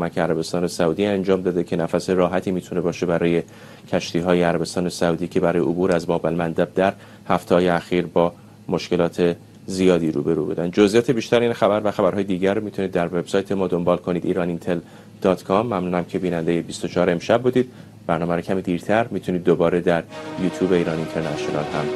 کمک عربستان سعودی انجام داده که نفس راحتی میتونه باشه برای کشتی‌های عربستان سعودی که برای عبور از باب المندب در هفته‌های اخیر با مشکلات زیادی روبرو بودن. جزئیات بیشتر این خبر و خبرهای دیگر رو میتونید در وبسایت ما دنبال کنید iranintel.com. ممنونم که بیننده 24 امشب بودید. برنامه رو کمی دیرتر میتونید دوباره در یوتیوب ایران اینترنشنال هم